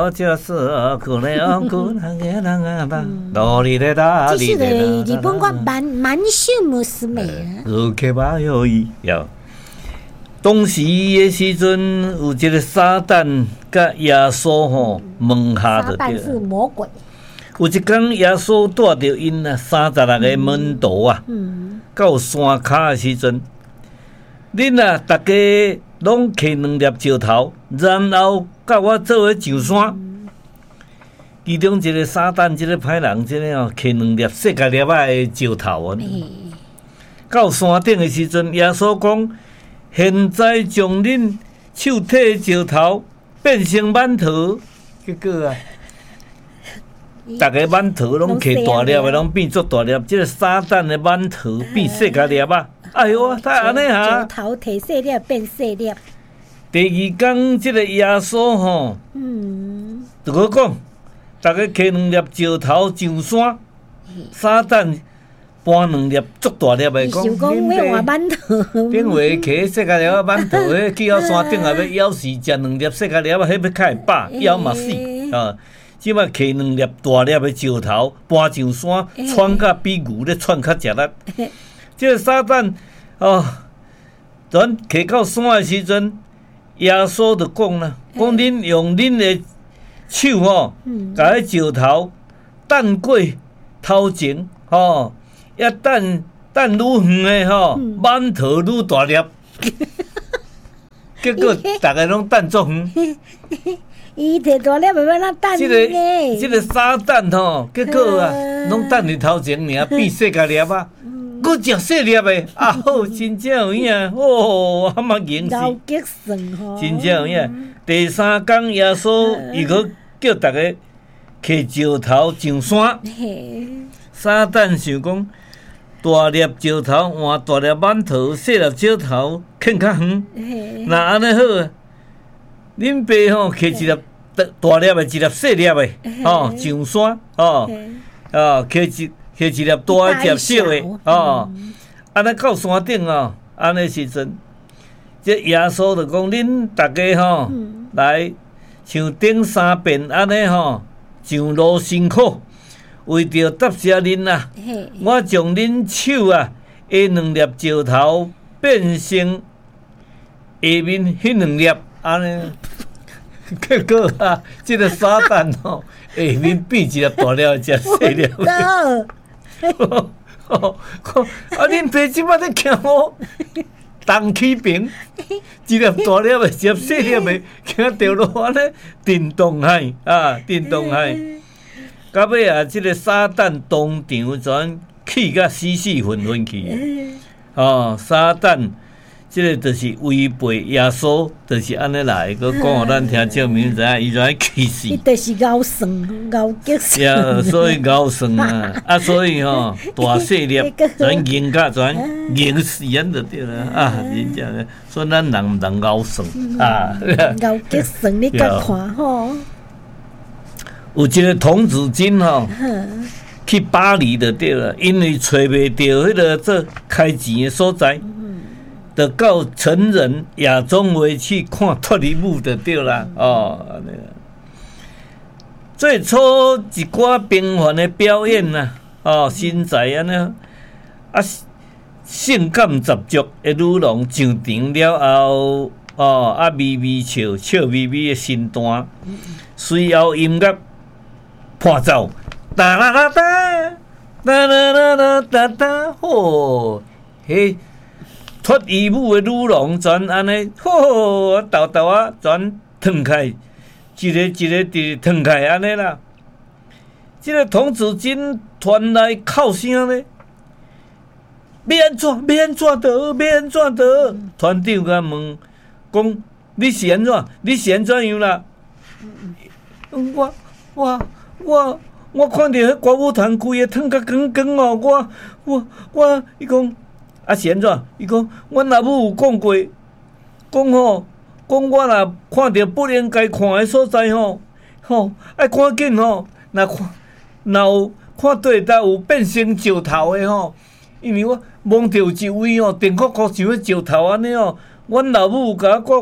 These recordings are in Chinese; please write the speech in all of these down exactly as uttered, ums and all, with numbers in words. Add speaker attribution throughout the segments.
Speaker 1: 我就是可能可能的人啊吧，努力的打理的。
Speaker 2: 这是日本歌满满秀木斯美啊。
Speaker 1: 如刻吧有伊有。当时的时阵，有一个撒旦甲耶稣吼门下就对了。
Speaker 2: 撒旦是魔鬼。
Speaker 1: 有一天，耶稣带着因啊三十六个门徒啊，到山骹的时阵，恁啊大家拢摕两粒石头，然后甲我做伙上山。其中一个撒旦，这个歹人，这个哦，摕两粒细甲粒仔的石头啊。到山顶的时阵，耶稣讲：现在将恁手提石头变成馒头。结果啊，大家馒头拢摕大粒的，拢变做大粒。这个撒旦的馒头变细甲粒啊！哎呦，他安尼哈。
Speaker 2: 石头摕细粒变细粒。
Speaker 1: 第二天，这个耶稣吼，嗯，就我讲，大家摕两粒石头上山，撒旦搬两粒足大粒的，
Speaker 2: 讲，顶话馒头，
Speaker 1: 顶话摕细甲粒仔馒头，迄去到山顶也要咬死，食两粒细甲粒仔，迄要较会饱，咬嘛死啊！即摆摕两粒大粒的石头搬上山，窜甲比牛咧窜较食力。即个撒旦哦，咱摕到山的时阵，耶稣就讲啦，讲恁用恁的手吼，甲迄石头等过头前吼，也等等愈远的吼，馒头愈大粒。结果大家拢等足远。
Speaker 2: 伊摕大粒要要咱等
Speaker 1: 这个这个撒旦吼，结果啊，拢等伫头前尔，变细甲粒啊，佮食细粒的，啊好，真正有影，哦，阿妈硬死，
Speaker 2: 高级算吼，
Speaker 1: 真正有影。第三天，耶稣伊佮叫大家摕石头上山。撒旦想讲，大粒石头换大粒馒头，细粒石头啃较远。那安尼好啊。恁爸吼摕一粒大粒的，一粒细粒的，吼上山，吼，哦摕一摕一粒大的，一粒小的，哦，安尼到山顶哦，安尼时阵，这耶稣就讲恁大家吼来像顶三遍安尼吼上路辛苦，为着答谢恁啊，我将恁手啊下两粒石头变成下面迄两粒。安尼，结果啊，这个撒旦吼，下面变一粒大粒，一粒细粒。啊，恁爸即摆咧行我东起平，一粒大粒的，一粒细粒的，行掉落安尼震动海啊，震动海。到尾啊，这个撒旦当场全气甲死死昏昏去。哦，撒旦。这个就是违背耶稣，就是安尼来，佮讲互咱听证明知影，伊就爱气死。
Speaker 2: 伊就是熬算，熬激算。
Speaker 1: 呀，所以熬算啊，啊，所以吼、哦、大细粒全硬甲全硬死人就对了啊，真正的。所以咱人毋通熬算啊。
Speaker 2: 熬激算，你甲看吼。
Speaker 1: 有一个童子军吼、哦，去巴黎就对了，因为找袂到迄个做开钱的所在。就到成人亚中围去看脱离舞就对啦，哦，安尼。最初一寡平凡的表演呐，哦，身材安尼，啊，性感十足的女郎上场了后，哦，啊，微微笑，笑微微的身段，随后音乐伴奏，哒啦啦哒，哒啦啦啦哒哒，吼，嘿。脱衣舞的女郎全安尼，吼，豆豆啊，全腾开，一个一个伫腾开安尼啦。这个童子军传来哭声咧，要安怎？要安怎得？要安怎得？团长甲问讲：你是安怎？你是安怎样啦？我我我我看到迄歌舞团规个烫甲光光哦，我我我，伊讲。啊是安怎？伊讲，阮阿母有讲过，讲吼，讲我若看到不应该看的所在吼，吼爱赶紧吼，若看若有看对搭有变成石头的吼，因为我望到有一位吼，电酷酷像迄石头安尼吼，阮老母有甲我讲，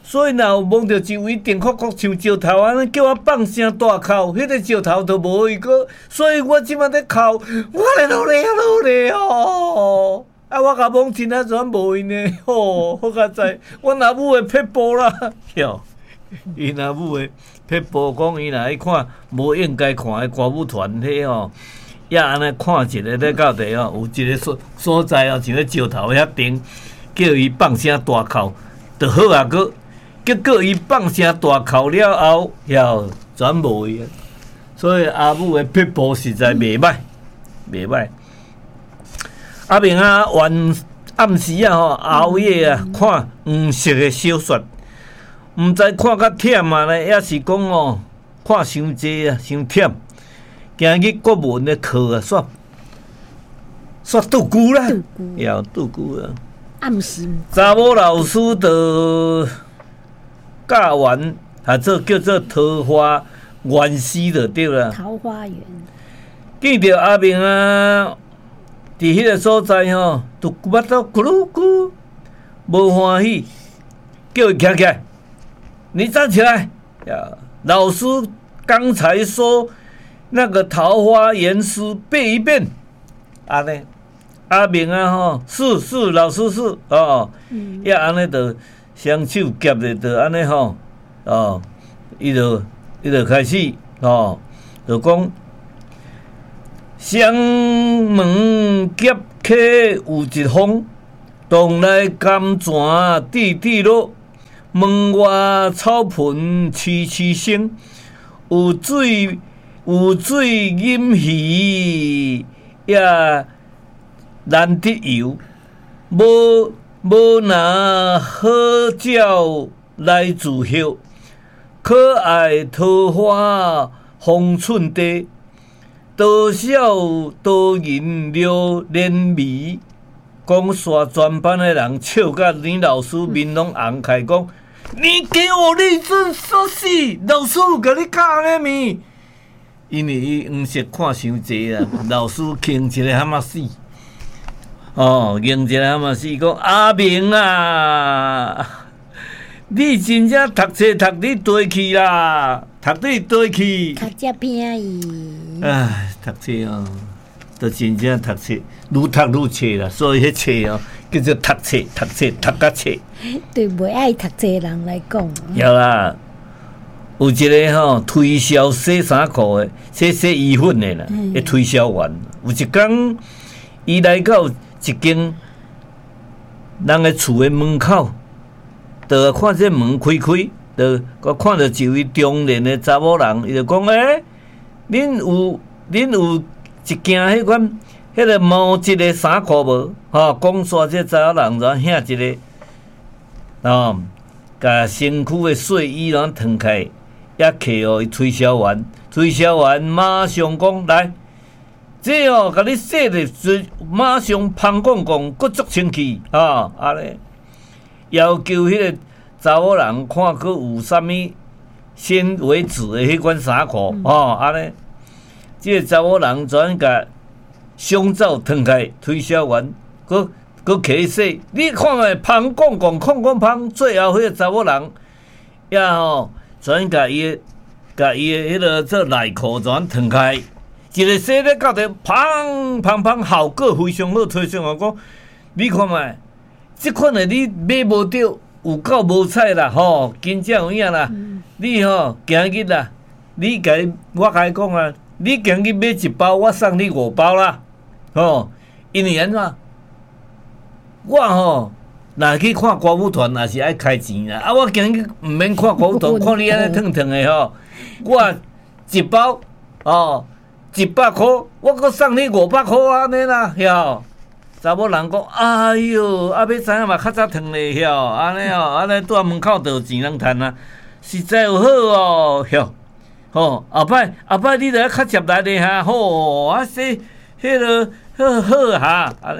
Speaker 1: 所以若有摸着一位电壳壳像石头安尼，叫我放声大哭，迄个石头都无伊个，所以我即摆咧哭，我咧努力啊努力哦。啊，我甲摸真啊全无因呢，吼，好佳哉，我阿母会撇步啦，哟，伊阿母会撇步，讲伊若去看无应该看的歌舞团迄吼。也安尼看一个咧到底哦，有一个所所在哦，像咧石头遐顶，叫伊放声大哭，就好啊个。结果伊放声大哭了后，哟，全无伊。所以阿母的撇步实在袂歹，袂歹。阿明啊，晚暗时啊吼，熬夜啊，看黄色的小说，毋知看甲忝啊咧，也是讲哦，看伤济啊，伤忝。今日国文的课啊，煞煞拄久啦，要拄久啊。
Speaker 2: 暗时
Speaker 1: 查某老师就教完，啊，这叫做桃花源诗就对啦。
Speaker 2: 桃花源。
Speaker 1: 见着阿明啊，伫迄个所在吼，都巴肚咕噜咕，无欢喜，叫伊起起来，你站起来呀！老师刚才说。那个桃花源诗背一遍，安尼阿明啊吼，是是老师是哦，也安尼就双手夹着就安尼吼哦，伊就伊就开始哦，就讲双门夹起有一方，东来甘泉滴滴落，门外草盆萋萋生，有水。有水饮鱼也难得游，无无拿好鸟来自休。可爱桃花红寸地，多少多银流连眉。讲刷全班的人笑甲李老师面拢红开，讲你给我立正说死，老师有甲你教安尼面。因为伊黄色看伤济啊，老师轻一个蛤蟆死，哦，硬一个蛤蟆死，讲阿明啊，你真正读册读你地去啦，读你地去。
Speaker 2: 读遮便宜。
Speaker 1: 唉，读册哦，都真正读册，愈读愈册啦，所以迄册哦叫做读册，读册读甲册。
Speaker 2: 对袂爱读册的人来讲，
Speaker 1: 有啦。有一个吼推销洗衫裤的、洗洗衣粉的啦，个推销员。有一天，伊来到一间人的厝的门口，就看这门开开，就我看到一位中年的查某人，伊就讲：诶、欸，恁有恁有一件迄款迄个毛质的衫裤无？吼，讲煞这查某人就掀一个，哦，甲身躯的睡衣然后脱开。也摕互伊推销员，推销员马上讲来，这哦，甲你洗的马上芳光光，佫足清气啊！安尼要求迄个查某人看佫有啥物纤维质的迄款衫裤哦，安尼，这个查某人转甲胸罩脱开，推销员佫佫摕洗，你看卖芳光光，光光芳，最后迄个查某人也吼。全甲伊、甲伊诶迄个做内裤全脱开，一个洗咧到底，砰砰砰，效果非常好。推荐我讲，你看卖，即款诶你买无着，有够无彩啦，吼，真正有影啦。嗯、你吼今日啦，你甲我甲伊讲啊，你今日买一包，我送你五包啦，吼，因为安怎？我吼。若去看歌舞团，也是爱开钱啦。啊，我今日毋免看歌舞团，看你安尼烫烫的吼，我一包哦一百箍，我阁送你五百箍安尼啦，晓？查某人讲，哎哟，啊要知影嘛，较早烫咧，晓？安尼哦，安尼蹛门口就有钱通趁啊，实在有好哦，晓？吼，后摆后摆你着较接来咧哈，吼，啊说迄个好好哈，安尼。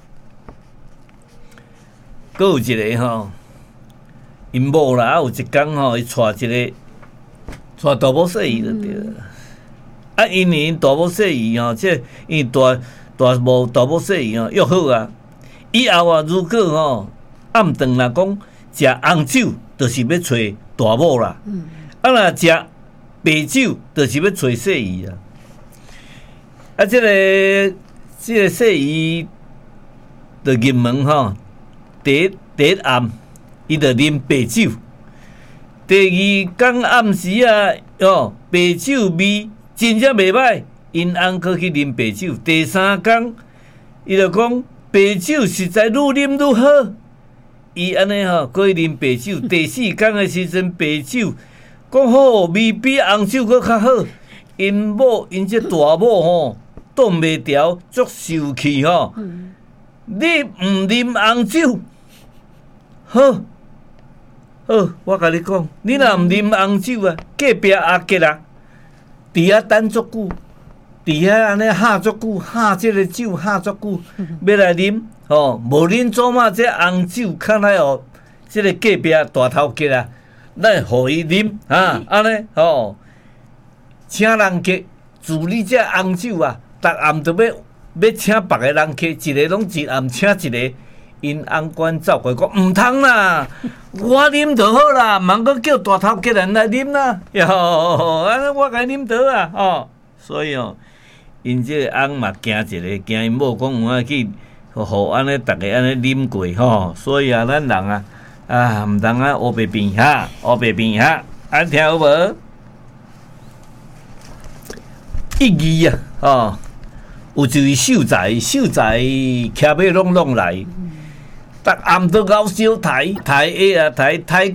Speaker 1: 阁有一个吼，因某啦，有一工吼，伊带一个带大某小姨就对了。啊，因为因大某小姨吼，即因大大某大某小姨吼约好啊。以后啊，如果吼暗顿啦讲食红酒，就是要找大某啦。嗯、啊，若食白酒，就是要找细姨啦。啊，即、這个即、這个细姨就入门吼，第一第一暗，伊就啉白酒。第二天暗时啊，哦，白酒味真正袂歹，因翁佫去啉白酒。第三天，伊就讲白酒实在愈啉愈好，伊安尼吼佫去啉白酒。第四天的时阵，白酒讲好味比红酒佫较好，因某因这大某吼挡袂牢，足受气吼。嗯、你毋啉红酒，好。好，我甲你讲，你若毋啉红酒啊，隔壁阿杰啊，伫遐等足久，伫遐安尼喝足久，喝即个酒喝足久，要来啉，吼、哦，无恁做嘛这红酒，看来哦，即、这个隔壁大头杰啊，咱互伊啉啊，安尼吼，请人客，自你这红酒啊，逐暗都要要请别个人客，一个拢一暗请一个。因翁管走过讲毋通啦，我啉就好啦，茫阁叫大头家人来啉啦，哟，安尼我甲伊啉倒啊，哦，所以哦，因这个翁嘛惊一个，惊因某讲有啊去，互安尼逐个安尼啉过吼，所以啊，咱人啊，啊毋通啊乌白变哈，乌白变哈，安听有无？一二啊，哦，有一位秀才，秀才骑马拢拢来。逐暗都搞小台台下啊台台。